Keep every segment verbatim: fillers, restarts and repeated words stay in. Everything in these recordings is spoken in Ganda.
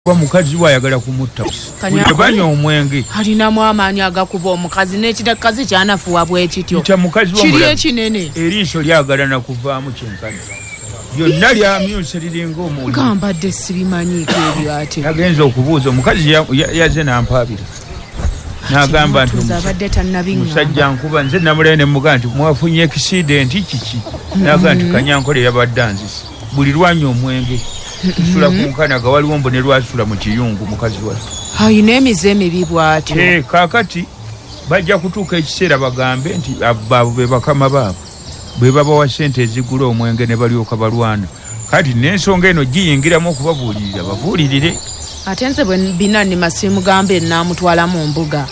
Kwa mukazi wayagala kumutta banya omwenge alina mwamanya agakuba omukazi n'ekidakazi kyanafuwa bwekityo kiri ekinene eriiso lyagala nakuvaamu kyenkani byonna lyamyuse liringa omuli gambadde sibimanyiiko ebyo ate agenza okubuuza omukazi yaze nampaabira n'agamba nti musajja nkuba nze namulayo ne mugaa nti mwafunye ekisidenti kiki n'agamba nti Kanyankole yabadde anzise buli lwanya omwenge tusula kunkanaga waliwo mbone lwasula mu kiyungu mukazi wa ayina emize emibi bw'atyo eh kakati bajja kutuuka ekiseera bagambe nti ababo be bakama baabo bwe babawa ssente ezigula omwenge ne balyoka balwana kati n'ensonga eno giyingiramu okubabuulirira babuulirire ate nze bwe binani masimu gambe namutwala mu mbuga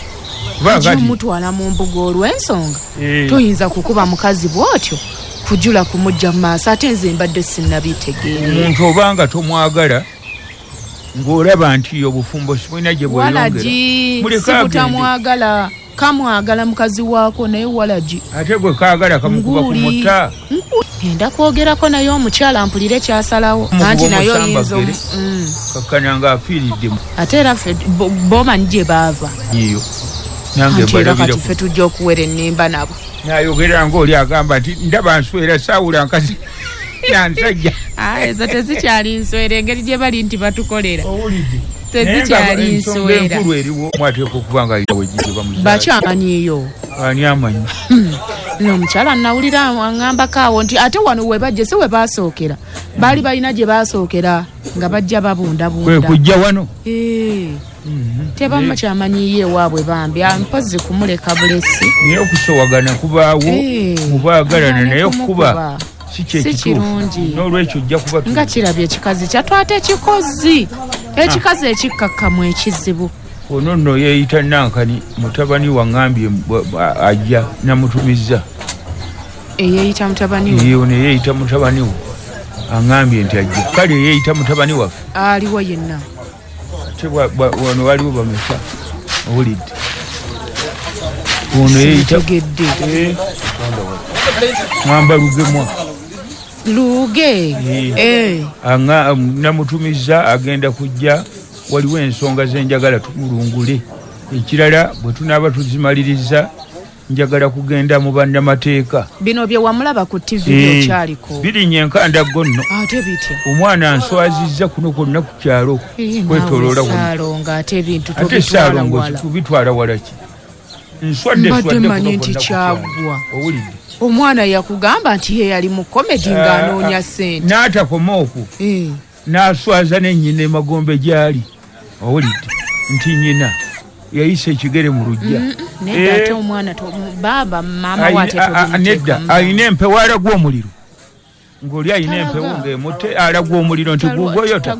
mutwala mu mbuga olw'ensonga toyinza kukuba mukazi bw'otyo kujula kumujja maaso ate nze mbadde sinnabitegeere omuntu obanga tomwagala ng'olaba nti obufumbo sibulina gye bweyongera sibutamwagala kamwagala mukazi waako naye walagi ate gwe kaagala kamukuba ku mutta enda kwogerako naye omukyala mpulire kyasalawo anti naye oyinza kakkananga afiiriddemu ate era bomanyi gye baava iyo nange balabire ffe tujja okuwera ennimba nabo nayogera ng'oli agamba nti ndaba nswera saawula nkazi yansajja ezo tezikyali nswera engeri gye bali nti batukolera tezikyali nswera mwateeka okuba nga bakyamanyiiyo ani amanyi n'omukyala nawulira aŋŋambako awo nti ate wano we bajje si we baasookera baali balina gye baasookera nga bajja babundabunda kwe kujja wano tebamma kyamanyiiyo ewaabwe bambi mpozi kumuleka bulesi naye okusowagana kubaawo mubaagalana naye okuba si kyekituufu n'olwekyo ojja kuba nga kirabye ekikazi kyatwata ekikozi ekikazi ekikkakkamu ekizibu ono nno yeeyita Nankani mutabani waŋŋambye ajja namutumizza eyeeyita mutabani we iyo ne yeeyita mutabani we aŋŋambye nti ajja kale yeeyita mutabani waffe aliwo yenna wano waliwo bameka owulidde ono yeeyita mwamba lugemwa luge namutumizza agenda kujja waliwo ensonga zenjagala tumulungule ekirala bwe tunaaba tuzimaliriza njagala kugenda mu bannamateeka bino bye wamulaba ku tivi okyaliko birinya enkandago nno ate bitya omwana answazizza kuno kwonna ku kyalo kwetoloola saalonga ate ebintu ate saalongo tubitwala walaki nswadde mbadde manyi nti kyagwa owulidde omwana yakugamba nti ye yali mu komedi ng'anoonya ssente n'atakoma okwo n'aswaza n'ennyina emagombe gyali owulidde nti nnyina yayisa ekigere mu lujja nedda ate omwana baaba mama wate nedda alina empewo alagwa omuliro ng'oli alina empewo ng'emutte alagwa omuliro nti gugwoyota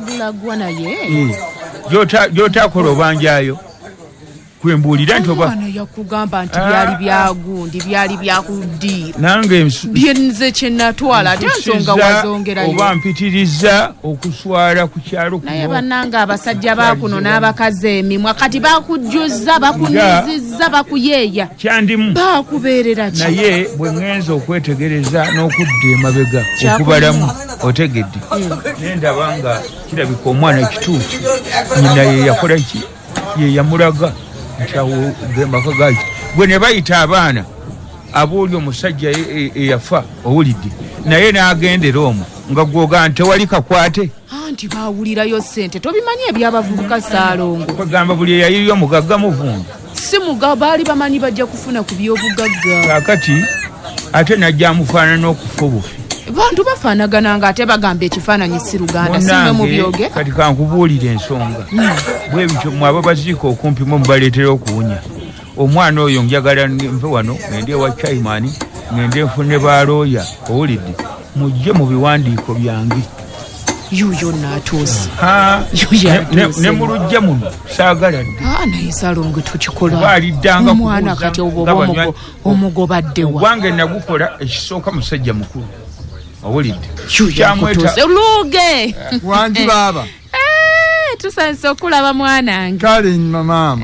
gy'otaakola obanjayo kwembuulira nti oba yakugamba nti byali byagundi byali byakuddiira nange byenze kye natwala ate nsonga wazongerayo oba mpitiriza okuswala ku kyalo kuno naye bannanga abasajja baakuno n'abakazi emimwa kati bakujjuza bakunizizza bakuyeeya kyandimu baakubeerera ki naye bwe ŋŋenza okwetegereza n'okudda emabega okubalamu otegedde naye ndaba nga kirabika omwana kituufu nyina ye yakola ki ye yamulaga nti awo gemaka gaki bwe ne bayita abaana abooli omusajja eyafa owulidde naye n'agendera omwo nga gwoga nti tewali kakwate anti baawulirayo ssente tobimanyi ebyabavubuka Saalongo bagamba buli eyayiyo mugagga muvundu si muga baali bamanyi bajja kufuna ku by'obugagga kaakati ate najja amufaanana okufa obufi bantu bafaanagana nga ate bagamba ekifaananyi si Luganda simwe mu byoge kati kankubuulira ensonga bwe bityo mwaba baziika okumpi mu mubaleetera okuwunya omwana oyo njagala nve wano ngende ewa Chaimani ngende nfune balooya owulidde mujje mu biwandiiko byange yuyo n'atuuse ne mu lujja muno saagaladde naye Saalongo tukikola baaliddanga omwana kati oba omugobaddewa ogwange nagukola ekisooka musajja mukulu owulidde kyamweta luge wangi baba tusanze okulaba mwanange kale mama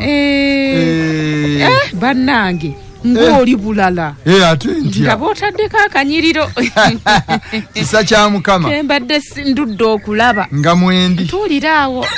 bannange ng'oli bulala ate ntya nga bootaddeko akanyiriro kisa kya Mukama mbadde ndudde okulaba nga mwendi tuulira awo